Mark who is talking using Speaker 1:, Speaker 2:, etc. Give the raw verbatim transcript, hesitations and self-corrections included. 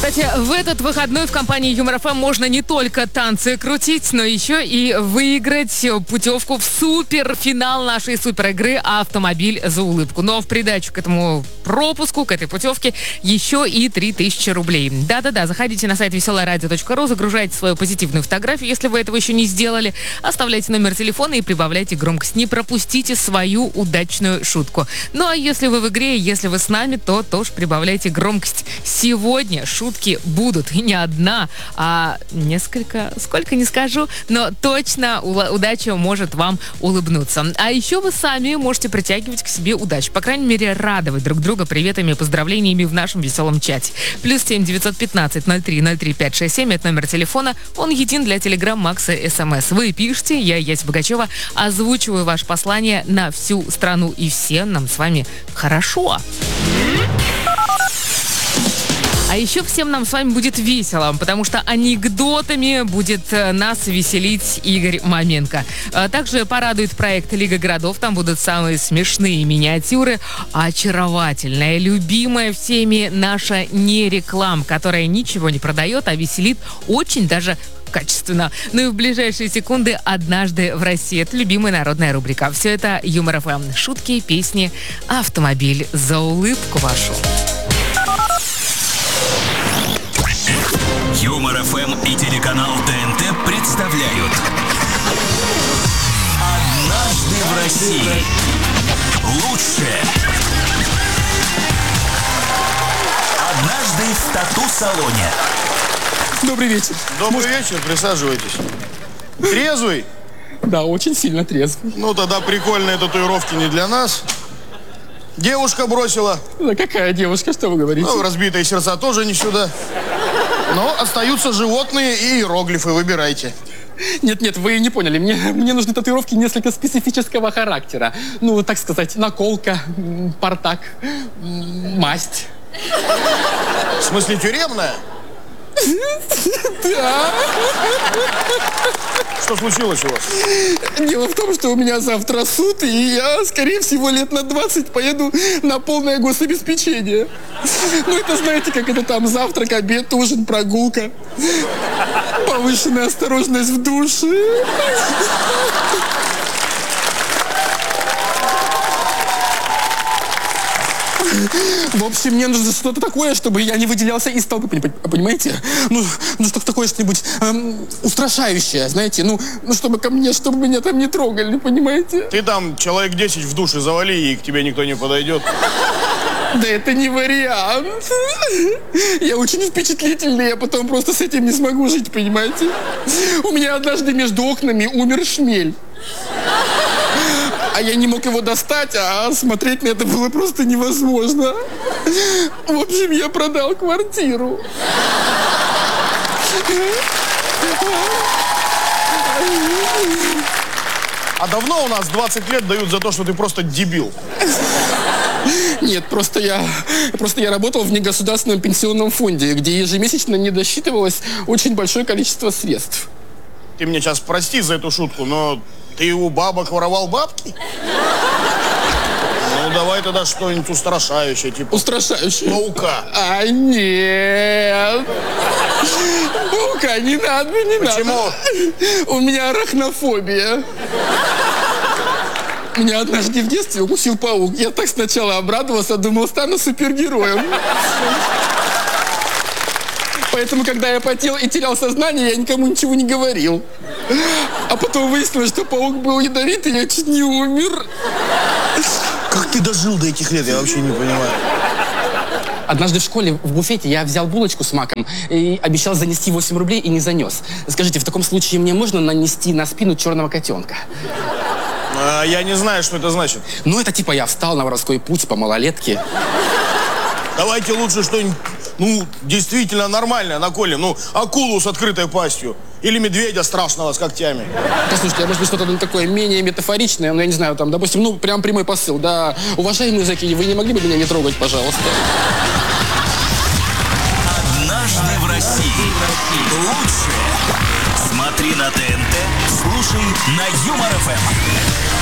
Speaker 1: Кстати, в этот выходной в компании Юмор ФМ можно не только танцы крутить, но еще и выиграть путевку в суперфинал нашей суперигры «Автомобиль за улыбку». Но в придачу к этому пропуску, к этой путевке, еще и три тысячи рублей. Да-да-да, заходите на сайт веселое радио точка ру, загружайте свою позитивную фотографию, если вы этого еще не сделали, оставляйте номер телефона и прибавляйте громкость. Не пропустите свою удачную шутку. Ну а если вы в игре, если вы с нами, то тоже прибавляйте громкость. Сегодня шутки будут. И не одна, а несколько, сколько не скажу, но точно удача может вам улыбнуться. А еще вы сами можете притягивать к себе удачу. По крайней мере, радовать друг друга приветами и поздравлениями в нашем веселом чате. Плюс семь девятьсот пятнадцать ноль три ноль три пять шесть семь, это номер телефона. Он един для Телеграм, Макса, СМС. Вы пишите, я, Яся Богачева, озвучиваю ваше послание на всю страну. И всем нам с вами хорошо. А еще всем нам с вами будет весело, потому что анекдотами будет нас веселить Игорь Маменко. Также порадует проект «Лига городов». Там будут самые смешные миниатюры. Очаровательная, любимая всеми наша не-реклам, которая ничего не продает, а веселит очень даже качественно. Ну и в ближайшие секунды «Однажды в России». Это любимая народная рубрика. Все это Юмор ФМ. Шутки, песни, автомобиль за улыбку вашу.
Speaker 2: Юмор ФМ и телеканал ТНТ представляют «Однажды в России». Лучшее. Однажды в тату-салоне.
Speaker 3: Добрый вечер.
Speaker 4: Добрый вечер, присаживайтесь. Трезвый?
Speaker 3: Да, очень сильно трезвый.
Speaker 4: Ну, тогда прикольные татуировки не для нас. Девушка бросила.
Speaker 3: Да какая девушка, что вы говорите?
Speaker 4: Ну, разбитые сердца тоже не сюда. Но остаются животные и иероглифы, выбирайте.
Speaker 3: Нет-нет, вы не поняли. Мне, мне нужны татуировки несколько специфического характера. Ну, так сказать, наколка, портак, масть.
Speaker 4: В смысле, тюремная?
Speaker 3: Да.
Speaker 4: Что случилось у вас?
Speaker 3: Дело в том, что у меня завтра суд, и я, скорее всего, лет на двадцать поеду на полное гособеспечение. Ну, это знаете, как это там завтрак, обед, ужин, прогулка. Повышенная осторожность в душе. В общем, мне нужно что-то такое, чтобы я не выделялся из толпы, понимаете? Ну, ну что-то такое, что-нибудь эм, устрашающее, знаете? Ну, ну, чтобы ко мне, чтобы меня там не трогали, понимаете?
Speaker 4: Ты там человек десять в душе завали, и к тебе никто не подойдет.
Speaker 3: Да это не вариант. Я очень впечатлительный, я потом просто с этим не смогу жить, понимаете? У меня однажды между окнами умер шмель. А я не мог его достать, а смотреть на это было просто невозможно. В общем, я продал квартиру.
Speaker 4: А давно у нас двадцать лет дают за то, что ты просто дебил?
Speaker 3: Нет, просто я, просто я работал в негосударственном пенсионном фонде, где ежемесячно не досчитывалось очень большое количество средств.
Speaker 4: Ты меня сейчас прости за эту шутку, но ты у бабок воровал бабки? Ну, давай тогда что-нибудь устрашающее, типа...
Speaker 3: Устрашающее?
Speaker 4: Паука.
Speaker 3: А, нет. Паука не надо, не
Speaker 4: Почему?
Speaker 3: надо. У меня арахнофобия. Меня однажды в детстве укусил паук. Я так сначала обрадовался, думал, стану супергероем. Поэтому, когда я потел и терял сознание, я никому ничего не говорил. А потом выяснилось, что паук был ядовитый, и я чуть не умер.
Speaker 4: Как ты дожил до этих лет, я вообще не понимаю.
Speaker 3: Однажды в школе в буфете я взял булочку с маком и обещал занести восемь рублей и не занес. Скажите, в таком случае мне можно нанести на спину черного котенка?
Speaker 4: А, я не знаю, что это значит.
Speaker 3: Ну, это типа я встал на воровской путь по малолетке.
Speaker 4: Давайте лучше что-нибудь, ну, действительно нормальное наколем. Ну, акулу с открытой пастью. Или медведя страшного с когтями.
Speaker 3: Послушайте, а может быть что-то такое менее метафоричное, ну, я не знаю, там, допустим, ну, прям прямой посыл. Да, уважаемые зэки, вы не могли бы меня не трогать, пожалуйста?
Speaker 2: Однажды в России. Лучшее. Смотри на ТНТ, слушай на Юмор ФМ.